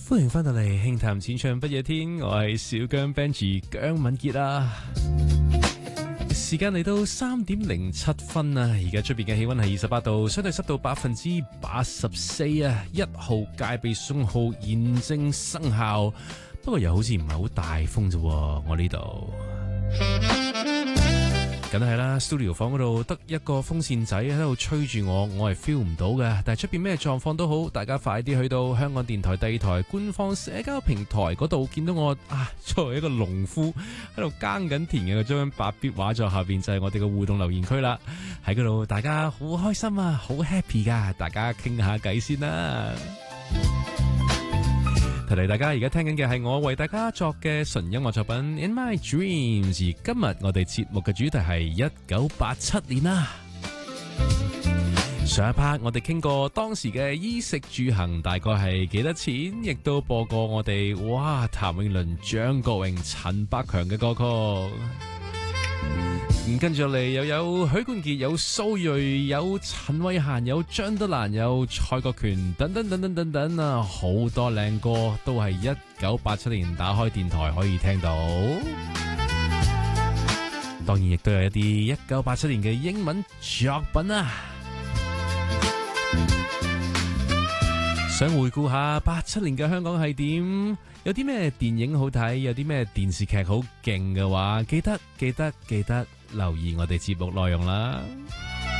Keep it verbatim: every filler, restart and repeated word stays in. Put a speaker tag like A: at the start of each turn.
A: 歡迎翻到嚟輕談淺唱不夜天，我係小姜 Benji 姜敏傑啊。時間嚟到三點零七分啊，而家出邊嘅氣溫係二十八度，相對濕度百分之八十四啊，一號戒備信號現正生效，不過又好似唔係好大風啫，我呢度。梗係啦 ，studio 房嗰度得一個風扇仔喺度吹住我，我係 feel 唔到嘅。但係出邊咩狀況都好，大家快啲去到香港電台第二台官方社交平台嗰度，見到我啊，作為一個農夫喺度耕緊田嘅嗰張白壁畫作下邊就係我哋嘅互動留言區啦。喺嗰度大家好開心啊，好 happy 噶，大家傾下偈先啦。提提大家，而家聽緊嘅係我為大家作嘅純音樂作品《In My Dreams》，而今日我哋節目嘅主題係一九八七年啦。上一 part 我哋傾過當時嘅衣食住行大概係幾多錢，亦都播過我哋哇譚詠麟、張國榮、陳百強嘅歌曲。咁跟住落嚟又有許冠傑、有蘇芮、有陳慧嫻、有張德蘭、有蔡國權等等等等等等啊，好多靚歌都係一九八七年打開電台可以聽到。當然亦都有一啲一九八七年嘅英文作品啊。想回顧下八七年嘅香港係點，有啲咩電影好睇，有啲咩電視劇好勁嘅話，記得記得記得留意我哋節目內容啦。